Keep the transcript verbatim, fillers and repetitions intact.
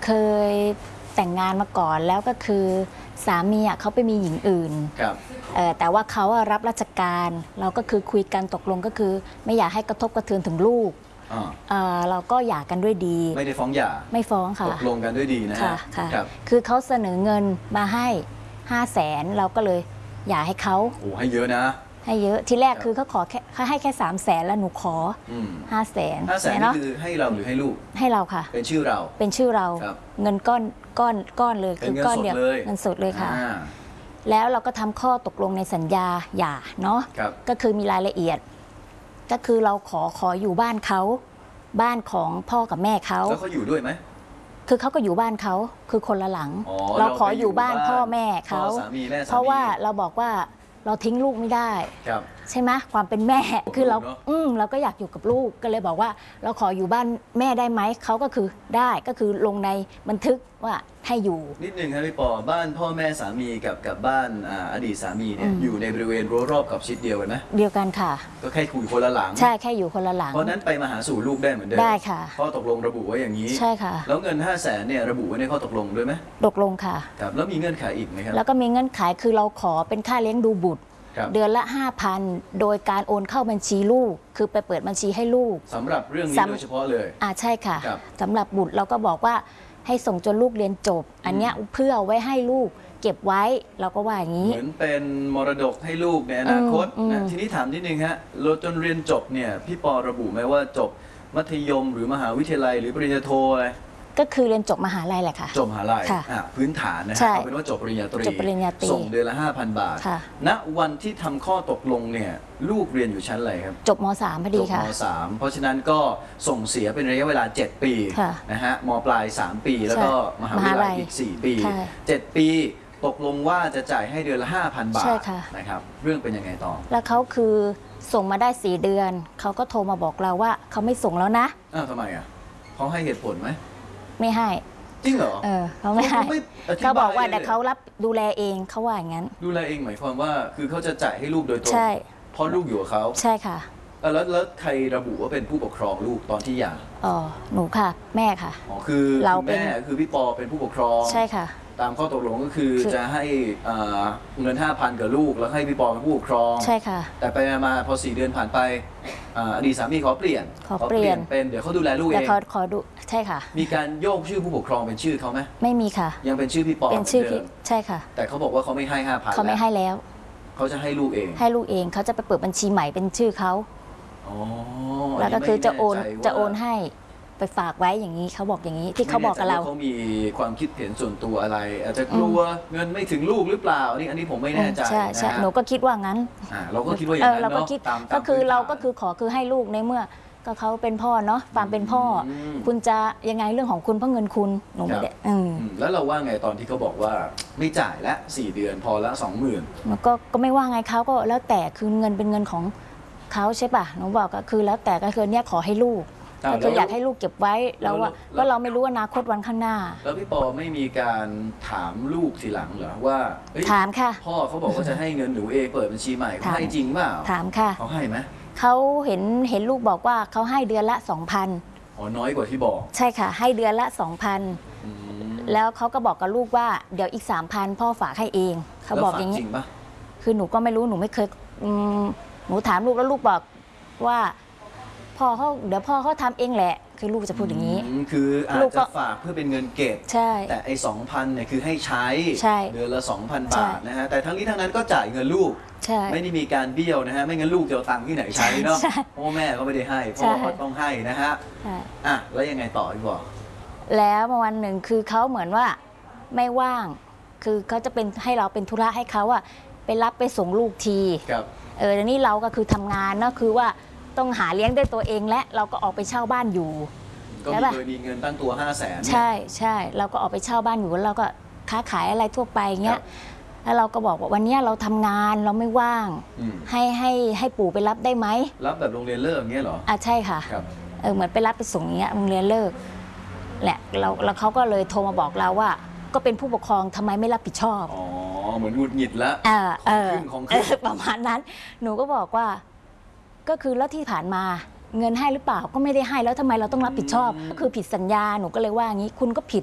เคยแต่งงานมาก่อนแล้วก็คือสามีอ่ะเขาไปมีหญิงอื่นครับแต่ว่าเขารับราชการเราก็คือคุยกันตกลงก็คือไม่อยากให้กระทบกระเทือนถึงลูกเราก็หย่ากันด้วยดีไม่ได้ฟ้องหย่าไม่ฟ้องค่ะตกลงกันด้วยดีนะค่ะค่ะคือเขาเสนอเงินมาให้ห้าแสนเราก็เลยหย่าให้เขาโอ้ให้เยอะนะให้เยอะที่แรกคือเขาขอแค่เขาให้แค่สามแสนแล้วหนูขอห้าแสนห้าแสนนี่คือให้เราหรือให้ลูกให้เราค่ะเป็นชื่อเราเป็นชื่อเราเงินก้อนก้อนก้อนเลยคือก้อนเดียวเงินสดเลยค่ะแล้วเราก็ทำข้อตกลงในสัญญาหย่าเนาะก็คือมีรายละเอียดก็คือเราขอขออยู่บ้านเขาบ้านของพ่อกับแม่เขาแล้วเขาอยู่ด้วยไหมคือเขาก็อยู่บ้านเขาคือคนละหลังเราขออยู่บ้านพ่อแม่เขาเพราะว่าเราบอกว่าเราทิ้งลูกไม่ได้ใช่ไหมความเป็นแม่คือเราอืมเราก็อยากอยู่กับลูกก็เลยบอกว่าเราขออยู่บ้านแม่ได้ไหมเขาก็คือได้ก็คือลงในบันทึกว่าให้อยู่นิดนึงครับพี่ปอบ้านพ่อแม่สามีกับกับบ้านอดีตสามีเนี่ยอยู่ในบริเวณรั้วรอบกับชิดเดียวกันไหมเดียวกันค่ะก็แค่คุยคนละหลังใช่แค่อยู่คนละหลังเพราะนั้นไปมาหาสู่ลูกได้เหมือนเดิมได้ค่ะข้อตกลงระบุไว้อย่างนี้ใช่ค่ะแล้วเงินห้าแสนเนี่ยระบุไว้ในข้อตกลงด้วยไหมตกลงค่ะครับแล้วมีเงื่อนไขอีกไหมครับแล้วก็มีเงื่อนไขคือเราขอเป็นค่าเลี้ยงดูบุตรเดือนละ ห้าพัน โดยการโอนเข้าบัญชีลูกคือไปเปิดบัญชีให้ลูกสำหรับเรื่องนี้โดยเฉพาะเลยอ่าใช่ค่ะสำหรับบุตรเราก็บอกว่าให้ส่งจนลูกเรียนจบอันนี้เพื่อไว้ให้ลูกเก็บไว้เราก็ว่าอย่างนี้เหมือนเป็นมรดกให้ลูกในอนาคตนะทีนี้ถามนิดนึงฮะเราจนเรียนจบเนี่ยพี่ปอระบุไหมว่าจบมัธยมหรือมหาวิทยาลัยหรือปริญญาโทอะไรก็คือเรียนจบมหาลัยแหละค่ะจบมหาลัยพื้นฐานนะฮะเอาเป็นว่าจบปริญญาตรีส่งเดือนละ ห้าพัน บาทณวันที่ทำข้อตกลงเนี่ยลูกเรียนอยู่ชั้นอะไรครับจบม สาม พอดีค่ะจบม สาม เพราะฉะนั้นก็ส่งเสียเป็นระยะเวลาเจ็ดปีนะฮะมปลายสามปีแล้วก็มหาวิทยาลัยอีกสี่ปีเจ็ดปีตกลงว่าจะจ่ายให้เดือนละ ห้าพัน บาทนะครับเรื่องเป็นยังไงต่อแล้วเขาคือส่งมาได้สี่เดือนเขาก็โทรมาบอกเราว่าเขาไม่ส่งแล้วนะอ้าวทำไมอ่ะเขาให้เหตุผลไหมไม่ให้จริงเหรอเออเขาไม่ให้เขาบอกว่าแต่เขารับดูแลเองเขาว่าอย่างนั้นดูแลเองหมายความว่าคือเขาจะจ่ายให้ลูกโดยตรงใช่เพราะลูกอยู่กับเขาใช่ค่ะแล้วแล้วใครระบุว่าเป็นผู้ปกครองลูกตอนที่หย่าอ๋อหนูค่ะแม่ค่ะอ๋อคือเราแม่คือพี่ปอเป็นผู้ปกครองใช่ค่ะตามข้อตกลงก็คือจะให้เงิน ห้าพัน กับลูกแล้วให้พี่ปอเป็นผู้ปกครองใช่ค่ะแต่ไปมาพอสี่เดือนผ่านไปอดีตสามีขอเปลี่ยนขอเปลี่ยนเป็นเดี๋ยวเขาดูแลลูกเองแต่เขาขอดูใช่ค่ะมีการโยกชื่อผู้ปกครองเป็นชื่อเขาไหมไม่มีค่ะยังเป็นชื่อพี่ปอเป็นชื่อพี่ใช่ค่ะแต่เขาบอกว่าเขาไม่ให้ ห้าพันเขาไม่ให้แล้วเขาจะให้ลูกเองให้ลูกเองเขาจะไปเปิดบัญชีใหม่เป็นชื่อเขาแล้วก็คือจะโอนจะโอนให้ไปฝากไว้อย่างนี้เขาบอกอย่างนี้ที่เขาบอกกับเราเขามีความคิดเห็นส่วนตัวอะไรอาจจะกลัวเงินไม่ถึงลูกหรือเปล่านี่อันนี้ผมไม่แน่ใจใช่ใช่หนูก็คิดว่างั้นเราก็คิดว่าอย่างนั้นเนาะก็คือเราก็คือขอคือให้ลูกในเมื่อก็เขาเป็นพ่อเนาะความเป็นพ่อคุณจะยังไงเรื่องของคุณเพราะเงินคุณหนูไม่ได้แล้วเราว่าไงตอนที่เขาบอกว่าไม่จ่ายละสี่เดือนพอละสองหมื่นมันก็ก็ไม่ว่าไงเขาก็แล้วแต่คือเงินเป็นเงินของเขาใช่ป่ะหนูบอกก็คือแล้วแต่ก็คือเนี้ยขอให้ลูกก็คืออยากให้ลูกเก็บไว้แล้วว่าก็เราไม่รู้อนาคตวันข้างหน้าแล้วพี่ปอไม่มีการถามลูกทีหลังเหรอว่าถามค่ะพ่อเขาบอกว่าจะให้เงินหนูเองเปิดบัญชีใหม่เขาให้จริงเปล่าถามค่ะเขาให้ไหมเขาเห็นเห็นลูกบอกว่าเขาให้เดือนละสองพันอ๋อน้อยกว่าที่บอกใช่ค่ะให้เดือนละสองพันแล้วเขาก็บอกกับลูกว่าเดี๋ยวอีกสามพันพ่อฝากให้เองเขาบอกอย่างนี้จริงปะคือหนูก็ไม่รู้หนูไม่เคยหนูถามลูกแล้วลูกบอกว่าพ่อเขาเดี๋ยวพ่อเขาทำเองแหละคือลูกจะพูดอย่างนี้คืออาจจะฝากเพื่อเป็นเงินเก็บใช่แต่ไอ้สองพันเนี่ยคือให้ใช้เดือนละสองพันบาทนะฮะแต่ทั้งนี้ทั้งนั้นก็จ่ายเงินลูกไม่ได้มีการเบี้ยวนะฮะไม่งั้นลูกจะเอาตังค์ที่ไหนใช้เนาะพ่อแม่ก็ไม่ได้ให้พ่อเขาต้องให้นะฮะอ่ะแล้วยังไงต่อพี่บอกแล้ววันหนึ่งคือเขาเหมือนว่าไม่ว่างคือเขาจะเป็นให้เราเป็นธุระให้เขาอะไปรับไปส่งลูกทีเออทีนี้เราก็คือทำงานเนาะคือว่าต้องหาเลี้ยงด้วยตัวเองและเราก็ออกไปเช่าบ้านอยู่ก็มีเคยมีเงินตั้งตัวห้าแสนใช่ใช่เราก็ออกไปเช่าบ้านอยู่แล้วเราก็ค้าขายอะไรทั่วไปเงี้ยแล้วเราก็บอกว่าวันนี้เราทำงานเราไม่ว่างให้ให้ให้ปู่ไปรับได้ไหมรับแบบโรงเรียนเลิกเงี้ยเหรออ่ะใช่ค่ะเออเหมือนไปรับไปส่งเงี้ยโรงเรียนเลิกแหละเราแล้วเขาก็เลยโทรมาบอกเราว่าก็เป็นผู้ปกครองทำไมไม่รับผิดชอบอ๋อเหมือนหงุดหงิดละของขึ้นของขึ้นประมาณนั้นหนูก็บอกว่าก็คือแล้วที่ผ่านมาเงินให้หรือเปล่าก็ไม่ได้ให้แล้วทำไมเราต้องรับผิดชอบก็คือผิดสัญญาหนูก็เลยว่างี้คุณก็ผิด